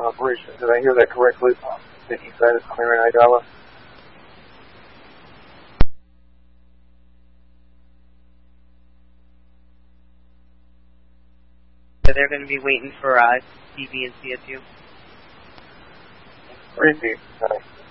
operation. Did I hear that correctly? The east side is clearing Idala? So they're going to be waiting for DB and CSU. Repeat.